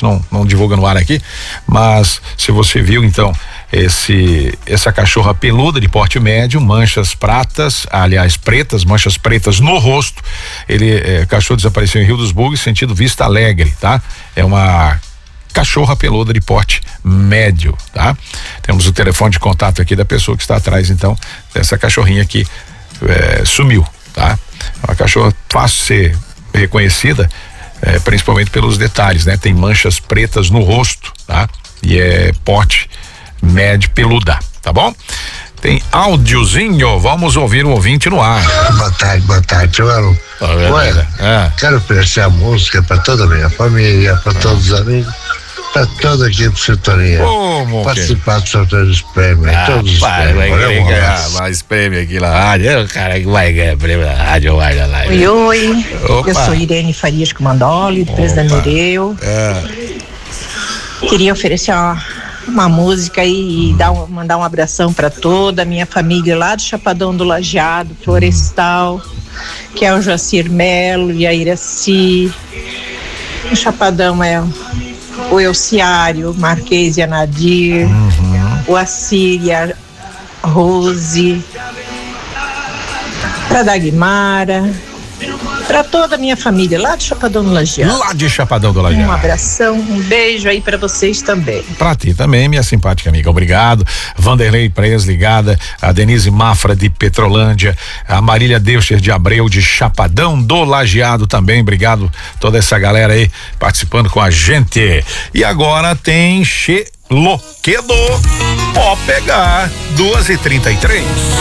gente não divulga no ar aqui, mas se você viu, então, essa cachorra peluda de porte médio, manchas pretas no rosto. Cachorro desapareceu em Rio dos Bugres, sentido Vista Alegre, tá? É uma cachorra peluda de porte médio, tá? Temos o telefone de contato aqui da pessoa que está atrás, então, dessa cachorrinha que sumiu, tá? É uma cachorra fácil de ser reconhecida, principalmente pelos detalhes, né? Tem manchas pretas no rosto, tá? E é porte médio, peluda, tá bom? Tem áudiozinho, vamos ouvir um ouvinte no ar. Boa tarde, Joel. Quero oferecer a música para toda a minha família, para todos os amigos, para toda a equipe de sintonia. Participar do sorteio dos prêmios, todos os prêmios. Mais prêmio aqui na rádio, o cara que vai ganhar prêmio na rádio, vai na live. Oi, eu sou Irene Farias Comandoli, do Presidente Nereu. Queria oferecer uma música e mandar um abração para toda a minha família lá do Chapadão do Lajeado, Florestal, que é o Joacir Melo e a Iraci. O Chapadão é o Elciário, Marquês e a Nadir, o Assíria, Rose, para Dagmara, para toda a minha família lá de Chapadão do Lajeado. Lá de Chapadão do Lajeado. Um abração, um beijo aí para vocês também. Pra ti também, minha simpática amiga, obrigado. Vanderlei Prez ligada, a Denise Mafra de Petrolândia, a Marília Deutscher de Abreu de Chapadão do Lajeado também, obrigado toda essa galera aí participando com a gente. E agora tem Xeloquedo, pode pegar 2h33.